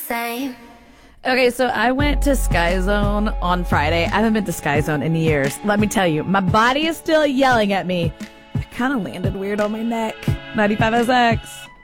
same. Okay, so I went to Sky Zone on Friday. I haven't been to Sky Zone in years. Let me tell you, my body is still yelling at me. I kind of landed weird on my neck. 95SX.